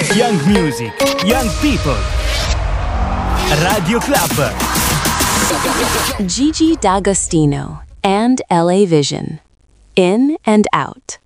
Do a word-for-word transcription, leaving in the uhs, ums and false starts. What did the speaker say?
Young music, young people. Radio Club. Gigi D'Agostino and L A Vision. In and out.